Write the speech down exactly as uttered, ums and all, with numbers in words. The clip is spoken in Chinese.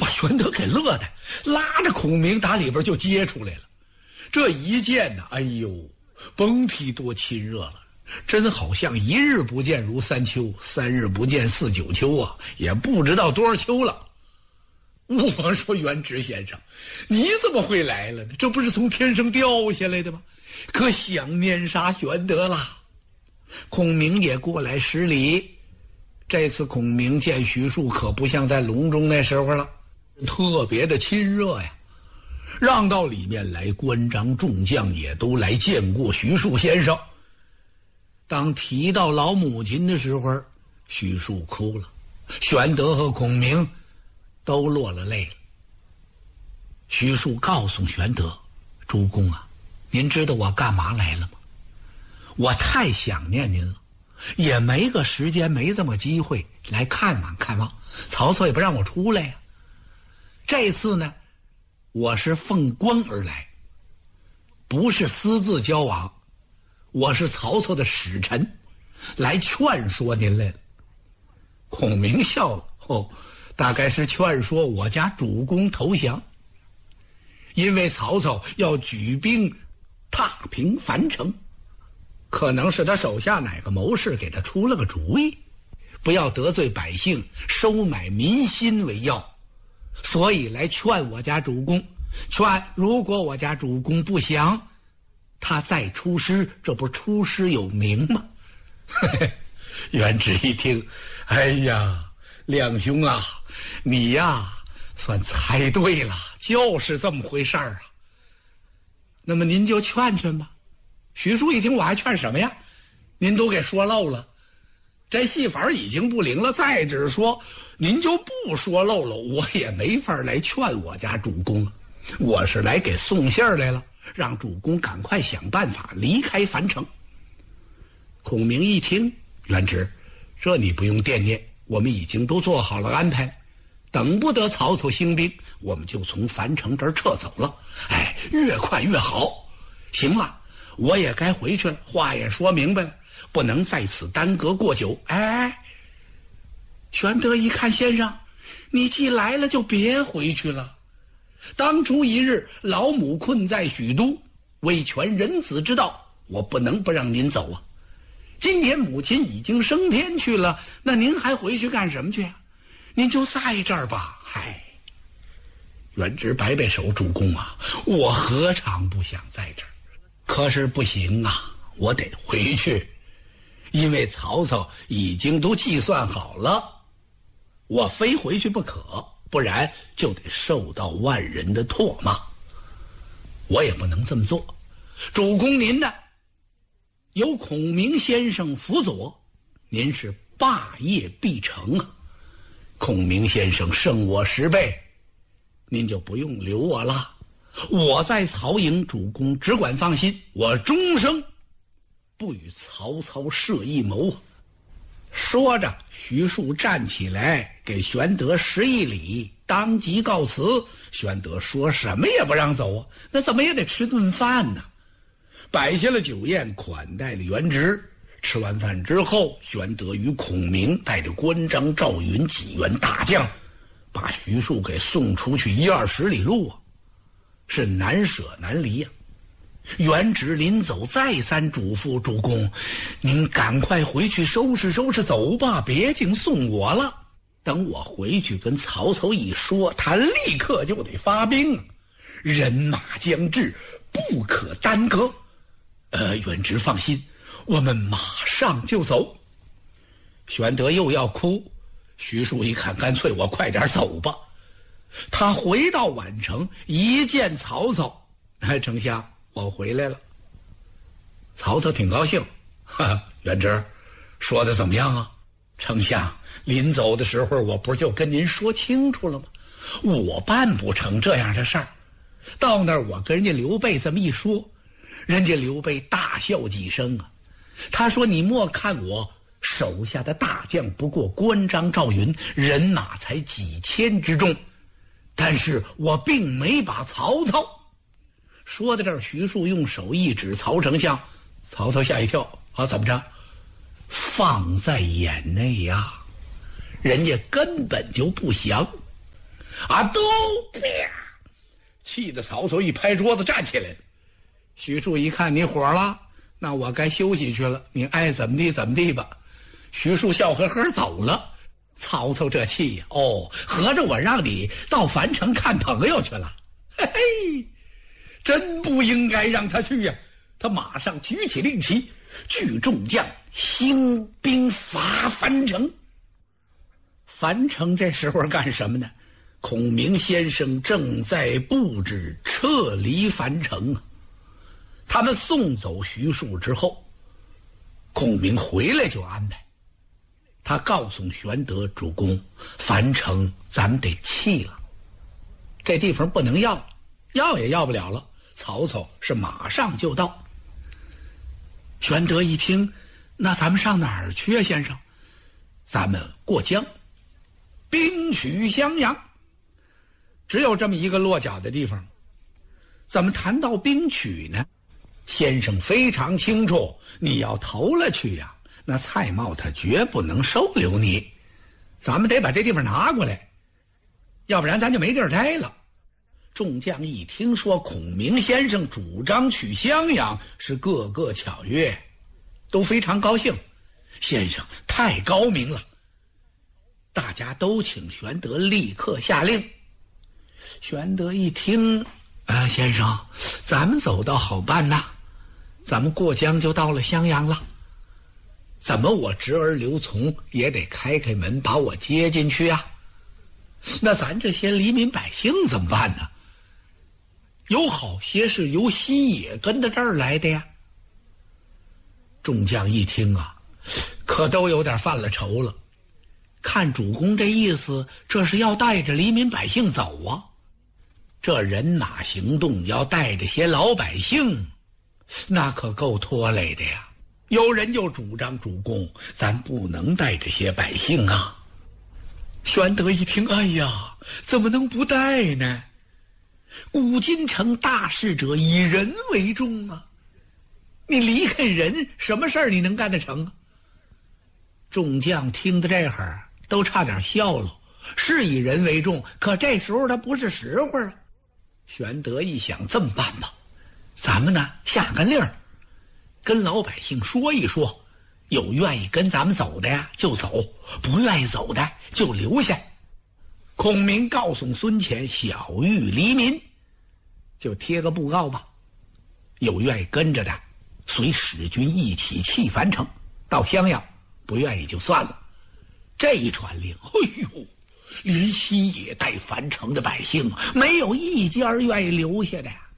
把玄德给乐的，拉着孔明打里边就接出来了。这一见呢，哎呦，甭提多亲热了，真好像一日不见如三秋，三日不见似九秋啊，也不知道多少秋了。我说元直先生，你怎么会来了呢？这不是从天上掉下来的吗？可想念杀玄德了。孔明也过来施礼。这次孔明见徐庶可不像在隆中那时候了，特别的亲热呀。让到里面来，关张众将也都来见过徐庶先生。当提到老母亲的时候，徐庶哭了，玄德和孔明都落了泪了。徐庶告诉玄德：“主公啊，您知道我干嘛来了吗？我太想念您了，也没个时间，没这么机会来看望看望。曹操也不让我出来呀。这次呢，我是奉官而来，不是私自交往，我是曹操的使臣，来劝说您来了。”孔明笑了，哦，大概是劝说我家主公投降，因为曹操要举兵踏平樊城，可能是他手下哪个谋士给他出了个主意，不要得罪百姓，收买民心为要，所以来劝我家主公，劝如果我家主公不降，他再出师，这不出师有名吗？元直一听，哎呀，亮兄啊，你呀算猜对了，就是这么回事儿啊。那么您就劝劝吧。徐庶一听，我还劝什么呀？您都给说漏了，这戏法已经不灵了。再只说您就不说漏了，我也没法来劝我家主公，我是来给送信儿来了，让主公赶快想办法离开樊城。孔明一听，元直，这你不用惦念，我们已经都做好了安排，等不得曹操兴兵，我们就从樊城这儿撤走了。哎，越快越好。行了，我也该回去了，话也说明白了，不能在此耽搁过久。哎，玄德一看，先生，你既来了就别回去了。当初一日，老母困在许都，为全人子之道，我不能不让您走啊。今天母亲已经升天去了，那您还回去干什么去啊？您就在这儿吧。嗨，元直摆摆手，主公啊，我何尝不想在这儿，可是不行啊，我得回去，因为曹操已经都计算好了，我非回去不可，不然就得受到万人的唾骂，我也不能这么做。主公您呢，有孔明先生辅佐，您是霸业必成啊。孔明先生胜我十倍，您就不用留我了，我在曹营，主公只管放心，我终生不与曹操设一谋。说着，徐庶站起来给玄德施一礼，当即告辞。玄德说什么也不让走啊，那怎么也得吃顿饭呢。摆下了酒宴，款待了元直。吃完饭之后，玄德与孔明带着关张赵云几员大将，把徐庶给送出去一二十里路啊，是难舍难离呀、啊。元直临走再三嘱咐主公，您赶快回去收拾收拾走吧，别净送我了。等我回去跟曹操一说，他立刻就得发兵，人马将至，不可耽搁。呃，元直放心，我们马上就走。玄德又要哭，徐庶一看，干脆我快点走吧。他回到宛城，一见曹操，哎，丞相，我回来了。曹操挺高兴，哈，元直，说的怎么样啊？丞相，临走的时候，我不是就跟您说清楚了吗？我办不成这样的事儿。到那儿，我跟人家刘备这么一说，人家刘备大笑几声啊。他说：“你莫看我手下的大将不过关张赵云，人马才几千之众，但是我并没把曹操。”说到这儿，徐庶用手一指曹丞相，曹操吓一跳啊，怎么着？放在眼内呀，人家根本就不降。 啊，都啪！气得曹操一拍桌子站起来了。徐庶一看你火了，那我该休息去了，你爱怎么地怎么地吧。徐庶笑呵呵走了。曹操这气呀，哦，合着我让你到樊城看朋友去了，嘿嘿，真不应该让他去呀。他马上举起令旗，聚众将，兴兵伐樊城。樊城这时候干什么呢？孔明先生正在布置撤离樊城啊。他们送走徐庶之后，孔明回来就安排，他告诉玄德主公，樊城咱们得弃了，这地方不能要了，要也要不了了。曹操是马上就到。玄德一听，那咱们上哪儿去啊，先生？咱们过江，兵取襄阳。只有这么一个落脚的地方。怎么谈到兵取呢？先生非常清楚，你要投了去呀、啊，那蔡瑁他绝不能收留你，咱们得把这地方拿过来，要不然咱就没地儿待了。众将一听说孔明先生主张取襄阳，是个个巧跃，都非常高兴。先生太高明了，大家都请玄德立刻下令。玄德一听，啊，先生，咱们走倒好办呐，咱们过江就到了襄阳了。怎么我侄儿刘琮也得开开门把我接进去啊？那咱这些黎民百姓怎么办呢？有好些是由新野跟到这儿来的呀。众将一听啊，可都有点犯了愁了。看主公这意思，这是要带着黎民百姓走啊。这人马行动要带着些老百姓，那可够拖累的呀。有人就主张主公，咱不能带着些百姓啊。玄德一听，哎呀，怎么能不带呢？古今成大事者以人为重啊，你离开人，什么事儿你能干得成啊？众将听到这会儿都差点笑了，是以人为重，可这时候他不是时候啊。玄德一想，这么办吧，咱们呢下个令儿，跟老百姓说一说，有愿意跟咱们走的呀就走，不愿意走的就留下。孔明告诉孙乾，小谕黎民，就贴个布告吧，有愿意跟着的随使君一起弃樊城到襄阳，不愿意就算了。这一传令，哎呦，连新野带樊城的百姓没有一家愿意留下的呀。